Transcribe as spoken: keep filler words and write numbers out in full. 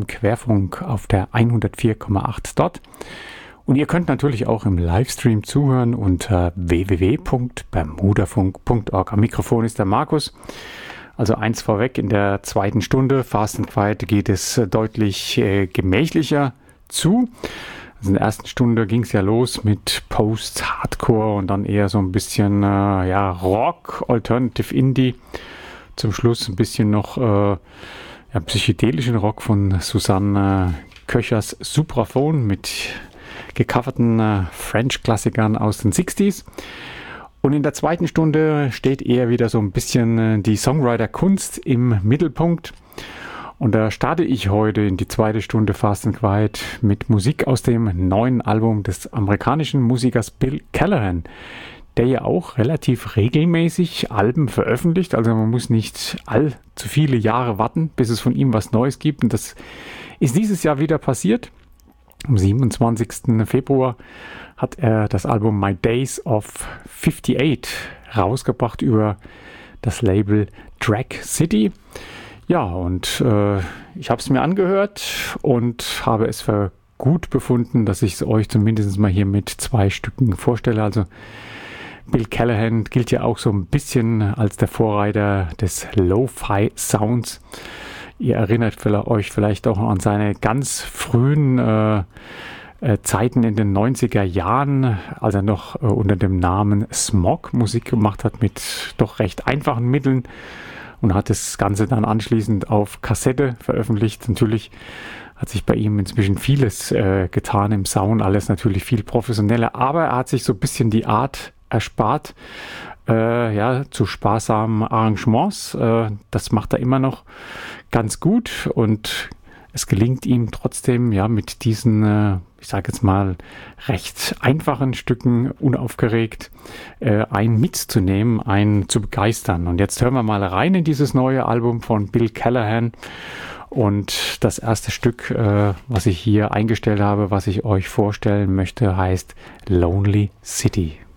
Querfunk auf der hundertvier Komma acht dort. Und ihr könnt natürlich auch im Livestream zuhören unter w w w punkt bermudafunk punkt org. Am Mikrofon ist der Markus. Also eins vorweg, in der zweiten Stunde Fast and Quiet geht es deutlich äh, gemächlicher zu. Also in der ersten Stunde ging es ja los mit Post-Hardcore und dann eher so ein bisschen äh, ja, Rock, Alternative Indie. Zum Schluss ein bisschen noch äh, ja, psychedelischen Rock von Susanne Köchers Supraphon mit gecoverten äh, French-Klassikern aus den sechziger. Und in der zweiten Stunde steht eher wieder so ein bisschen äh, die Songwriter-Kunst im Mittelpunkt. Und da starte ich heute in die zweite Stunde Fast and Quiet mit Musik aus dem neuen Album des amerikanischen Musikers Bill Callahan, der ja auch relativ regelmäßig Alben veröffentlicht. Also man muss nicht allzu viele Jahre warten, bis es von ihm was Neues gibt. Und das ist dieses Jahr wieder passiert. Am siebenundzwanzigsten Februar hat er das Album My Days of fifty-eight rausgebracht über das Label Drag City. Ja, und äh, ich habe es mir angehört und habe es für gut befunden, dass ich es euch zumindest mal hier mit zwei Stücken vorstelle. Also Bill Callahan gilt ja auch so ein bisschen als der Vorreiter des Lo-Fi-Sounds. Ihr erinnert euch vielleicht auch an seine ganz frühen äh, äh, Zeiten in den neunziger Jahren, als er noch äh, unter dem Namen Smog Musik gemacht hat mit doch recht einfachen Mitteln und hat das Ganze dann anschließend auf Kassette veröffentlicht. Natürlich hat sich bei ihm inzwischen vieles äh, getan im Sound, alles natürlich viel professioneller, aber er hat sich so ein bisschen die Art erspart, äh, ja, zu sparsamen Arrangements. Äh, das macht er immer noch ganz gut und es gelingt ihm trotzdem, ja, mit diesen, äh, ich sage jetzt mal, recht einfachen Stücken unaufgeregt äh, einen mitzunehmen, einen zu begeistern. Und jetzt hören wir mal rein in dieses neue Album von Bill Callahan. Und das erste Stück, äh, was ich hier eingestellt habe, was ich euch vorstellen möchte, heißt Lonely City.